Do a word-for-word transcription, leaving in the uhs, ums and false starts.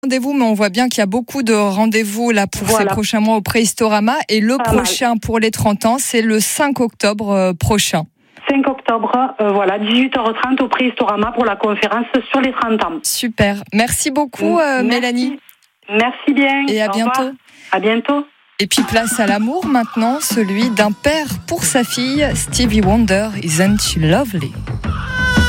Rendez-vous, mais on voit bien qu'il y a beaucoup de rendez-vous là pour Voilà. ces prochains mois au Préhistorama. Et le Pas prochain mal. pour les trente ans, c'est le cinq octobre euh, prochain. cinq octobre, euh, voilà, dix-huit heures trente au Préhistorama pour la conférence sur les trente ans. Super. Merci beaucoup, euh, Merci. Mélanie. Merci bien. Et à Au bientôt. revoir. À bientôt. Et puis place à l'amour maintenant, celui d'un père pour sa fille, Stevie Wonder, Isn't She Lovely?